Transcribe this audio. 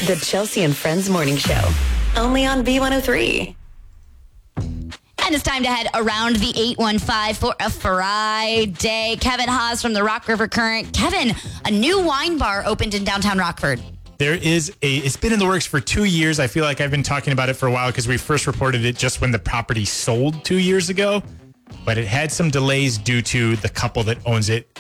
The Chelsea and Friends Morning Show. Only on B103. And it's time to head around the 815 for a Friday. Kevin Haas from the Rock River Current. Kevin, a new wine bar opened in downtown Rockford. It's been in the works for 2 years. I feel like I've been talking about it for a while because we first reported it just when the property sold 2 years ago. But it had some delays due to the couple that owns it